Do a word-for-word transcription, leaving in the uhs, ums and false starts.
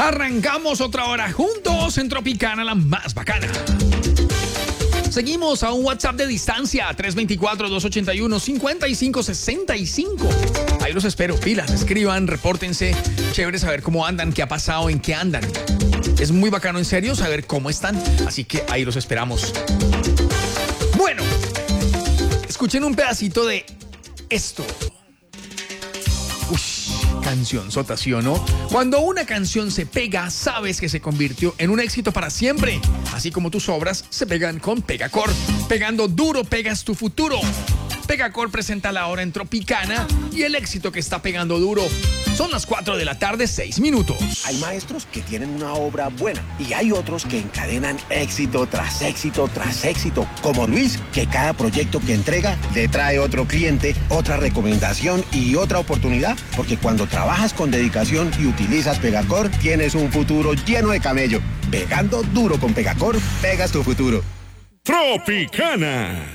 Arrancamos otra hora juntos en Tropicana, la más bacana. Seguimos a un WhatsApp de distancia, tres dos cuatro, dos ocho uno, cinco cinco seis cinco. Ahí los espero, pilas, escriban, repórtense. Chévere saber cómo andan, qué ha pasado, en qué andan. Es muy bacano, en serio, saber cómo están. Así que ahí los esperamos. Bueno, escuchen un pedacito de esto. Uy, canción sota, ¿sí o no? Cuando una canción se pega, sabes que se convirtió en un éxito para siempre. Así como tus obras se pegan con Pegacor. Pegando duro, pegas tu futuro. Pegacor presenta la hora en Tropicana y el éxito que está pegando duro. Son las cuatro de la tarde, seis minutos. Hay maestros que tienen una obra buena y hay otros que encadenan éxito tras éxito tras éxito, como Luis, que cada proyecto que entrega le trae otro cliente, otra recomendación y otra oportunidad, porque cuando trabajas con dedicación y utilizas Pegacor, tienes un futuro lleno de camello. Pegando duro con Pegacor, pegas tu futuro. Tropicana.